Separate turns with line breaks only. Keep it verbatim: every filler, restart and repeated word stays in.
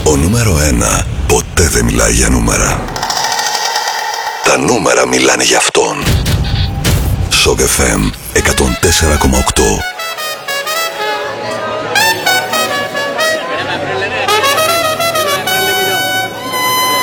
Ο νούμερο ένα ποτέ δεν μιλάει για νούμερα. Τα νούμερα μιλάνε για αυτόν. Σοκ εφ εμ εκατόν τέσσερα κόμμα οκτώ.